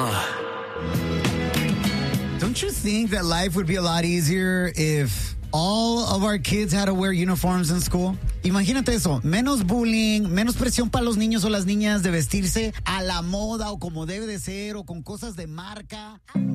Don't you think that life would be a lot easier if all of our kids had to wear uniforms in school? Imagínate eso, menos bullying, menos presión para los niños o las niñas de vestirse a la moda o como debe de ser o con cosas de marca.